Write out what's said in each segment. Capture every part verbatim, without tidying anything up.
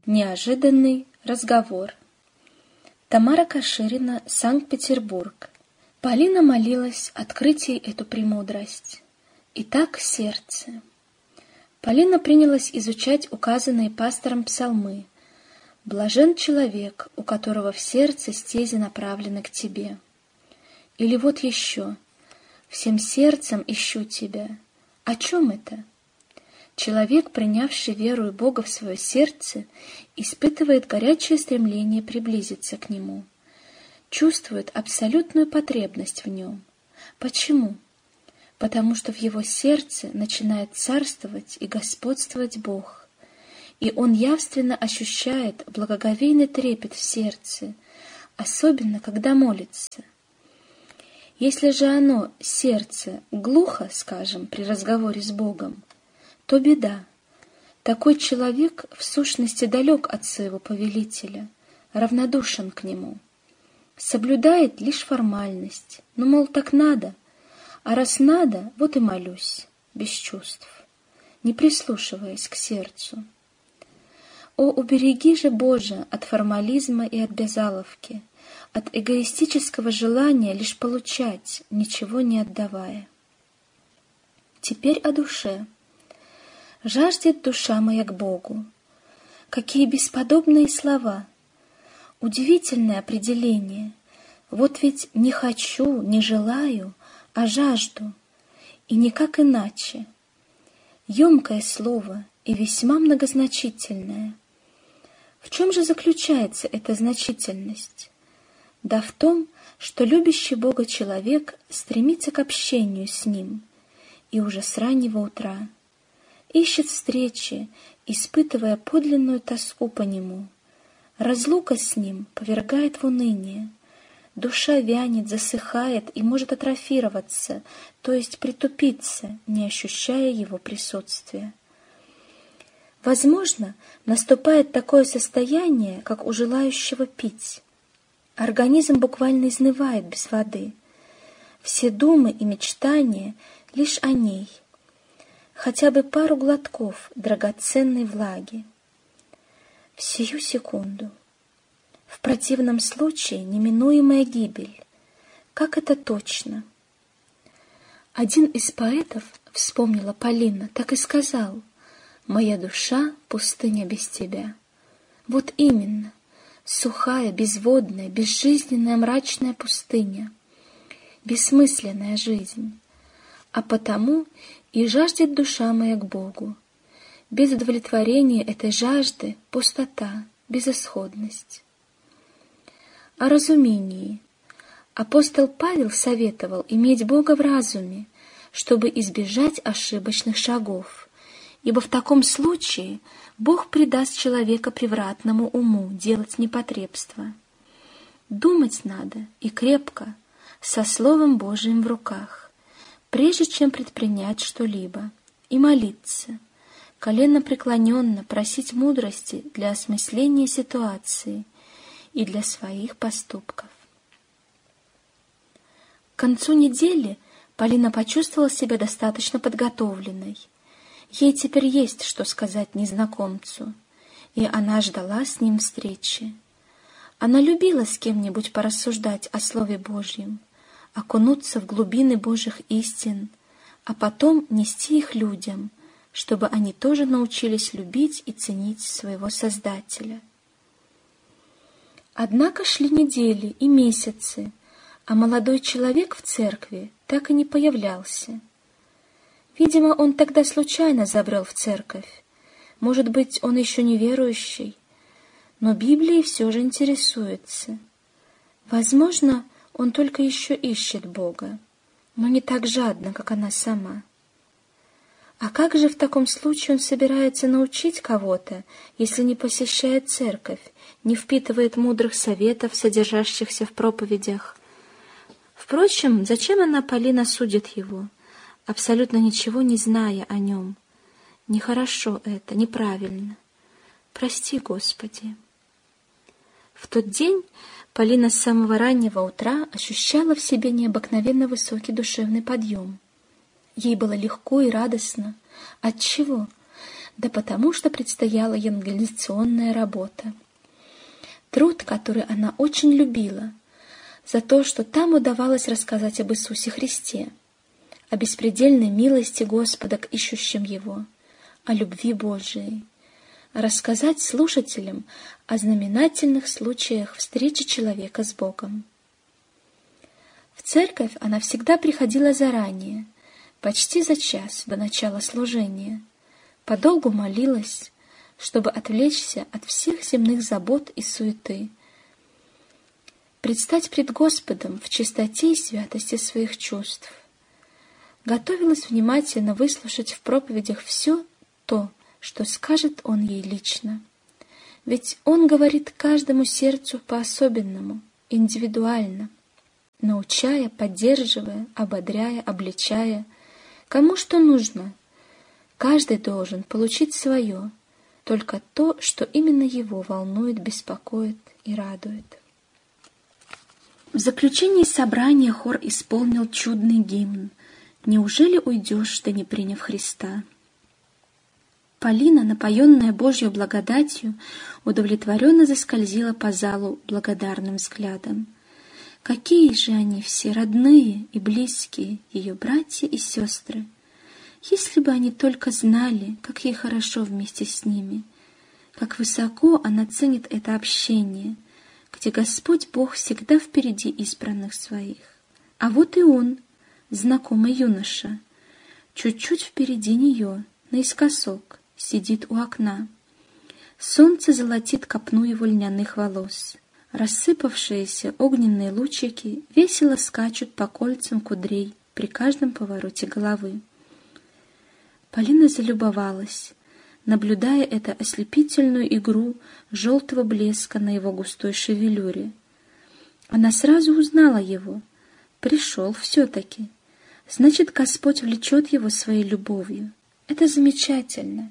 Неожиданный разговор. Тамара Каширина, Санкт-Петербург. Полина молилась открыть ей эту премудрость. Итак, сердце. Полина принялась изучать указанные пастором псалмы. «Блажен человек, у которого в сердце стези направлены к тебе». Или вот еще: «Всем сердцем ищу тебя». О чем это? Человек, принявший веру и Бога в свое сердце, испытывает горячее стремление приблизиться к Нему, чувствует абсолютную потребность в Нем. Почему? Потому что в его сердце начинает царствовать и господствовать Бог, и он явственно ощущает благоговейный трепет в сердце, особенно когда молится. Если же оно, сердце, глухо, скажем, при разговоре с Богом, то беда. Такой человек в сущности далек от своего повелителя, равнодушен к нему, соблюдает лишь формальность, ну, мол, так надо, а раз надо, вот и молюсь, без чувств, не прислушиваясь к сердцу. О, убереги же, Боже, от формализма и от безаловки, от эгоистического желания лишь получать, ничего не отдавая. Теперь о душе. Жаждет душа моя к Богу. Какие бесподобные слова! Удивительное определение. Вот ведь не хочу, не желаю, а жажду. И никак иначе. Емкое слово и весьма многозначительное. В чем же заключается эта значительность? Да в том, что любящий Бога человек стремится к общению с Ним, и уже с раннего утра ищет встречи, испытывая подлинную тоску по Нему. Разлука с Ним повергает в уныние. Душа вянет, засыхает и может атрофироваться, то есть притупиться, не ощущая Его присутствия. Возможно, наступает такое состояние, как у желающего пить. Организм буквально изнывает без воды. Все думы и мечтания лишь о ней. Хотя бы пару глотков драгоценной влаги. В сию секунду. В противном случае неминуемая гибель. Как это точно? Один из поэтов, вспомнила Полина, так и сказал: «Моя душа — пустыня без тебя». Вот именно, сухая, безводная, безжизненная мрачная пустыня, бессмысленная жизнь. А потому и жаждет душа моя к Богу. Без удовлетворения этой жажды — пустота, безысходность. О разумении. Апостол Павел советовал иметь Бога в разуме, чтобы избежать ошибочных шагов, ибо в таком случае Бог предаст человека превратному уму делать непотребство. Думать надо и крепко, со Словом Божиим в руках, прежде чем предпринять что-либо, и молиться, коленопреклоненно просить мудрости для осмысления ситуации и для своих поступков. К концу недели Полина почувствовала себя достаточно подготовленной. Ей теперь есть что сказать незнакомцу, и она ждала с ним встречи. Она любила с кем-нибудь порассуждать о Слове Божьем, окунуться в глубины Божьих истин, а потом нести их людям, чтобы они тоже научились любить и ценить своего Создателя. Однако шли недели и месяцы, а молодой человек в церкви так и не появлялся. Видимо, он тогда случайно забрел в церковь. Может быть, он еще не верующий, но Библией все же интересуется. Возможно, он только еще ищет Бога, но не так жадно, как она сама. А как же в таком случае он собирается научить кого-то, если не посещает церковь, не впитывает мудрых советов, содержащихся в проповедях? Впрочем, зачем она, Полина, судит его, абсолютно ничего не зная о нем? Нехорошо это, неправильно. Прости, Господи. В тот день Полина с самого раннего утра ощущала в себе необыкновенно высокий душевный подъем. Ей было легко и радостно. Отчего? да потому что предстояла евангелизационная работа. Труд, который она очень любила, за то, что там удавалось рассказать об Иисусе Христе, о беспредельной милости Господа к ищущим Его, о любви Божией, рассказать слушателям о знаменательных случаях встречи человека с Богом. В церковь она всегда приходила заранее, почти за час до начала служения, подолгу молилась, чтобы отвлечься от всех земных забот и суеты, предстать пред Господом в чистоте и святости своих чувств. Готовилась внимательно выслушать в проповедях все то, что скажет Он ей лично. Ведь Он говорит каждому сердцу по-особенному, индивидуально, научая, поддерживая, ободряя, обличая, кому что нужно. Каждый должен получить свое, только то, что именно его волнует, беспокоит и радует. В заключении собрания хор исполнил чудный гимн «Неужели уйдешь ты, не приняв Христа?». Полина, напоенная Божьей благодатью, удовлетворенно заскользила по залу благодарным взглядом. Какие же они все родные и близкие, ее братья и сестры! Если бы они только знали, как ей хорошо вместе с ними, как высоко она ценит это общение, где Господь Бог всегда впереди избранных своих. А вот и он, знакомый юноша, чуть-чуть впереди нее, наискосок, сидит у окна. Солнце золотит копну его льняных волос. Рассыпавшиеся огненные лучики весело скачут по кольцам кудрей при каждом повороте головы. Полина залюбовалась, наблюдая эту ослепительную игру желтого блеска на его густой шевелюре. Она сразу узнала его. Пришел все-таки. Значит, Господь влечет его своей любовью. Это замечательно.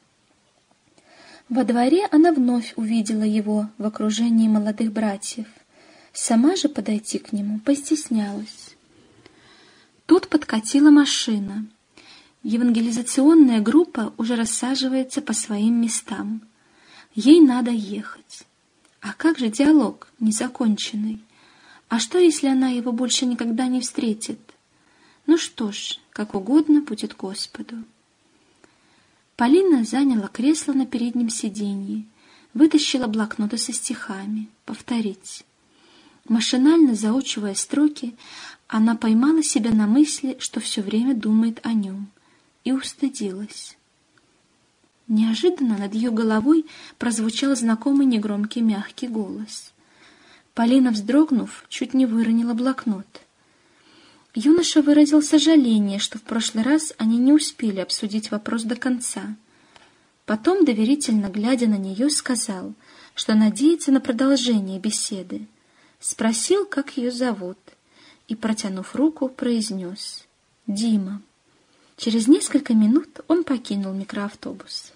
Во дворе она вновь увидела его в окружении молодых братьев. Сама же подойти к нему постеснялась. Тут подкатила машина. Евангелизационная группа уже рассаживается по своим местам. Ей надо ехать. А как же диалог, незаконченный? А что, если она его больше никогда не встретит? Ну что ж, как угодно будет Господу. Полина заняла кресло на переднем сиденье, вытащила блокноты со стихами. Повторить. Машинально заучивая строки, она поймала себя на мысли, что все время думает о нем, и устыдилась. Неожиданно над ее головой прозвучал знакомый негромкий мягкий голос. Полина, вздрогнув, чуть не выронила блокнот. Юноша выразил сожаление, что в прошлый раз они не успели обсудить вопрос до конца. Потом, доверительно глядя на нее, сказал, что надеется на продолжение беседы. Спросил, как ее зовут, и, протянув руку, произнес «Дима». Через несколько минут он покинул микроавтобус.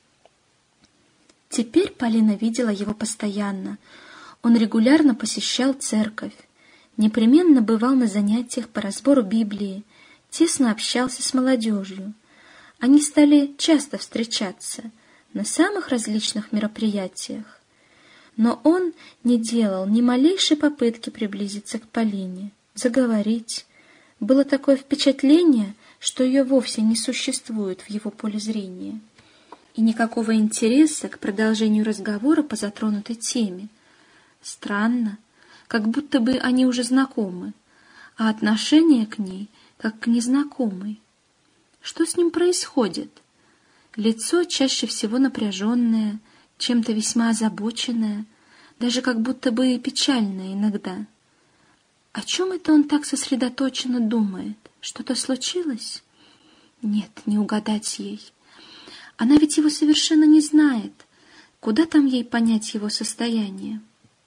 Теперь Полина видела его постоянно. Он регулярно посещал церковь, непременно бывал на занятиях по разбору Библии, тесно общался с молодежью. Они стали часто встречаться на самых различных мероприятиях. Но он не делал ни малейшей попытки приблизиться к Полине, заговорить. Было такое впечатление, что ее вовсе не существует в его поле зрения, и никакого интереса к продолжению разговора по затронутой теме. Странно, как будто бы они уже знакомы, а отношение к ней как к незнакомой. Что с ним происходит? Лицо чаще всего напряженное, чем-то весьма озабоченное, даже как будто бы печальное иногда. О чем это он так сосредоточенно думает? Что-то случилось? Нет, не угадать ей. Она ведь его совершенно не знает. Куда там ей понять его состояние?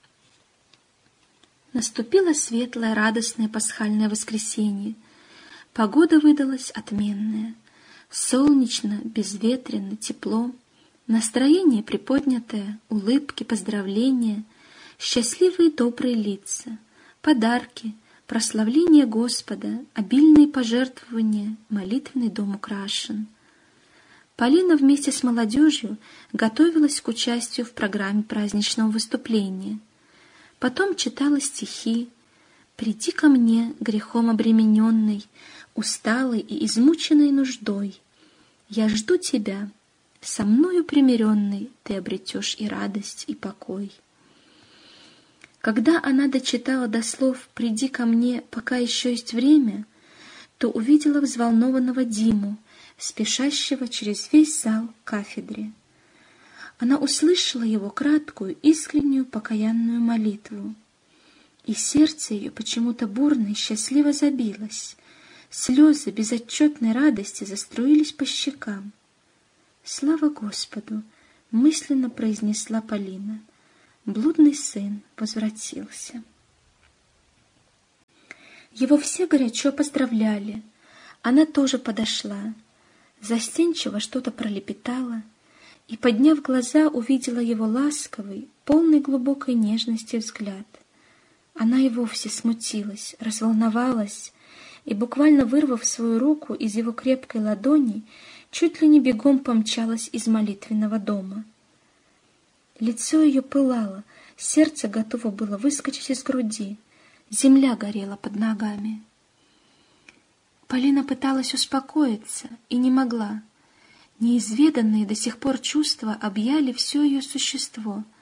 Наступило светлое, радостное пасхальное воскресенье. Погода выдалась отменная. Солнечно, безветренно, тепло. Настроение приподнятое, улыбки, поздравления, счастливые добрые лица, подарки, прославление Господа, обильные пожертвования, молитвенный дом украшен. Полина вместе с молодежью готовилась к участию в программе праздничного выступления. Потом читала стихи: «Приди ко мне, грехом обремененный, усталый и измученный нуждой. Я жду тебя, со мною примиренный, ты обретешь и радость, и покой». Когда она дочитала до слов «приди ко мне, пока еще есть время», то увидела взволнованного Диму, спешащего через весь зал к кафедре. Она услышала его краткую, искреннюю, покаянную молитву. И сердце ее почему-то бурно и счастливо забилось. Слезы безотчетной радости заструились по щекам. «Слава Господу!» — мысленно произнесла Полина. Блудный сын возвратился. Его все горячо поздравляли. Она тоже подошла, застенчиво что-то пролепетала и, подняв глаза, увидела его ласковый, полный глубокой нежности взгляд. Она и вовсе смутилась, разволновалась и, буквально вырвав свою руку из его крепкой ладони, чуть ли не бегом помчалась из молитвенного дома. Лицо ее пылало, сердце готово было выскочить из груди, земля горела под ногами. Полина пыталась успокоиться и не могла. Неизведанные до сих пор чувства объяли все ее существо —